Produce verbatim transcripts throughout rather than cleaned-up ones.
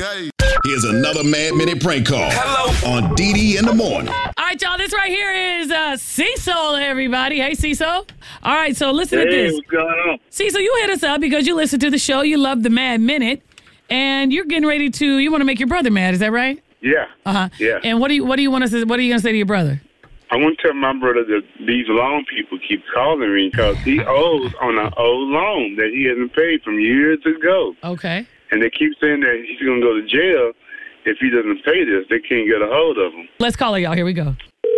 hey. Here's another Mad Minute prank call. Hello. On D D in the morning. All right, y'all. This right here is uh, Cecil, everybody. Hey, Cecil. All right, so listen hey, to this. What's going on? Cecil, you hit us up because you listen to the show. You love the Mad Minute. And you're getting ready to, you want to make your brother mad. Is that right? Yeah. Uh-huh. Yeah. And what do you, what do you want to say? What are you going to say to your brother? I want to tell my brother that these loan people keep calling me because he owes on an old loan that he hasn't paid from years ago. Okay. And they keep saying that he's going to go to jail if he doesn't pay this. They can't get a hold of him. Let's call it, y'all. Here we go.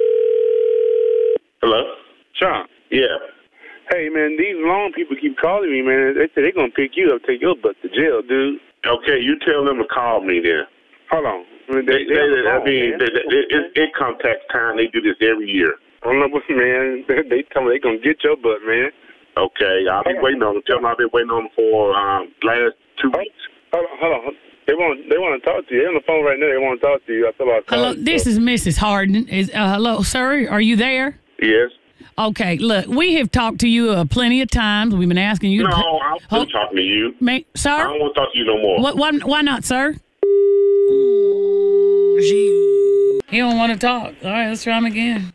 Hello? Sean? Yeah. Hey, man, these loan people keep calling me, man. They say they're going to pick you up, take your butt to jail, dude. Okay, you tell them to call me then. Hold on. I mean, they, they, they, I mean they, they, it's income tax time. They do this every year. I don't know what, man. They tell me they're going to get your butt, man. Okay, I'll be waiting on them. Tell them I've been waiting on them for um, last two weeks. Hold on, hold on. They want, they want to talk to you. They're on the phone right now. They want to talk to you. I thought I'd call Hello, you, this so. is Missus Harden. Is uh, hello, sir? Are you there? Yes. Okay, look, we have talked to you uh, plenty of times. We've been asking you. No, to, I'm oh, talking to you. May, sir? I don't want to talk to you no more. What, why, why not, sir? He don't want to talk. All right, let's try him again.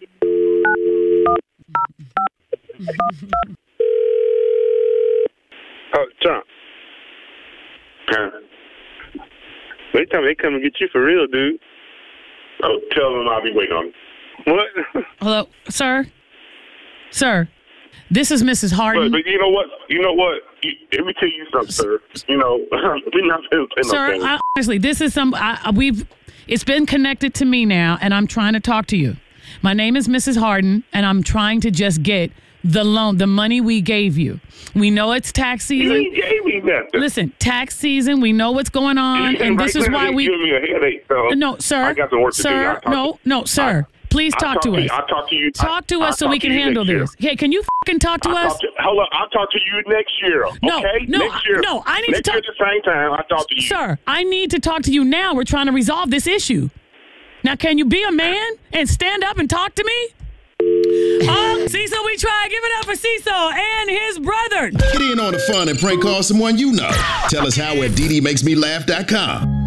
Oh, John. Huh? They tell me they come and get you for real, dude. Oh, tell them I'll be waiting on them. What? Hello, sir? Sir, this is Missus Harden. But, but you know what? You know what? You, let me tell you something, sir. You know, we're not going to Sir, I, honestly, this is some, I, we've, it's been connected to me now, and I'm trying to talk to you. My name is Missus Harden, and I'm trying to just get the loan, the money we gave you. We know it's tax season. You gave me nothing. Listen, tax season, we know what's going on, and right this is now, why we... Give me a headache, so no, sir. I got some work to sir, do. no, no, sir. I, Please talk, talk to to us. you, I'll talk to you. Talk to I, us so I'll we can handle this. Year. Hey, can you fucking talk to I'll us? Talk to, hold on, I'll talk to you next year. No, okay? no, next year. no. I need next to talk. Year at the same time, I'll talk to you. Sir, I need to talk to you now. We're trying to resolve this issue. Now, can you be a man and stand up and talk to me? Oh, Cecil, we try. Give it up for Cecil and his brother. Get in on the fun and prank call someone you know. Tell us how at D D makes me laugh dot com.